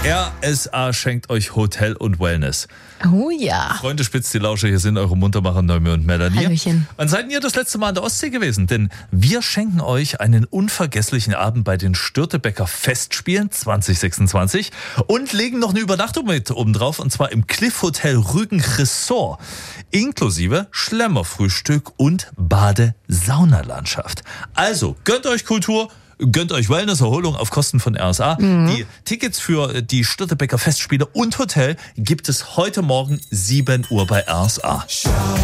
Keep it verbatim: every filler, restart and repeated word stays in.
R S A schenkt euch Hotel und Wellness. Oh ja. Freunde, spitzt die Lausche, hier sind eure Muntermacher Noemi und Melanie. Hallöchen. Wann seid ihr das letzte Mal an der Ostsee gewesen? Denn wir schenken euch einen unvergesslichen Abend bei den Störtebeker Festspielen zwanzig sechsundzwanzig und legen noch eine Übernachtung mit oben drauf, und zwar im Cliff Hotel Rügen Resort. Inklusive Schlemmerfrühstück und Bade-Saunalandschaft. Also, gönnt euch Kultur, gönnt euch Wellness, Erholung auf Kosten von R S A. Mhm. Die Tickets für die Störtebeker Festspiele und Hotel gibt es heute Morgen sieben Uhr bei R S A.